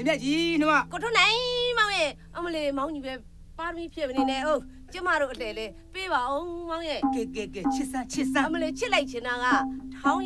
မြတ်ကြီးနော်ကိုထွန်းနိုင်မောင်ရဲ့အမလေးမောင်ကြီးပဲပါရမီဖြစ်နေနေဟုတ်ကျမတို့အလှဲလေးပေးပါအောင်မောင်ရဲ့ကဲချစ်စမ်းအမလေးချစ်လိုက်ချင်တာကထောင်း